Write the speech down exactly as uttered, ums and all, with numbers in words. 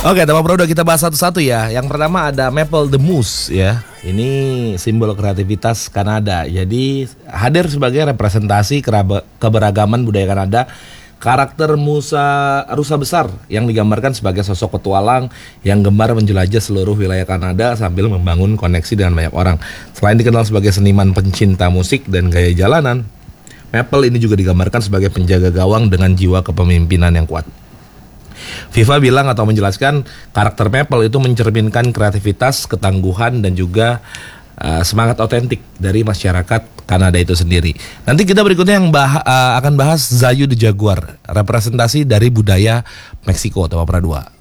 Oke, tema produk kita bahas satu-satu ya. Yang pertama ada Maple the Moose ya. Ini simbol kreativitas Kanada. Jadi hadir sebagai representasi keraba- keberagaman budaya Kanada. Karakter Musa rusa besar yang digambarkan sebagai sosok petualang yang gemar menjelajah seluruh wilayah Kanada sambil membangun koneksi dengan banyak orang. Selain dikenal sebagai seniman pencinta musik dan gaya jalanan, Maple ini juga digambarkan sebagai penjaga gawang dengan jiwa kepemimpinan yang kuat. FIFA bilang atau menjelaskan karakter Maple itu mencerminkan kreativitas, ketangguhan dan juga uh, semangat otentik dari masyarakat Kanada itu sendiri. Nanti kita berikutnya yang bah- uh, akan bahas Zayu the Jaguar, representasi dari budaya Meksiko, tema perdua.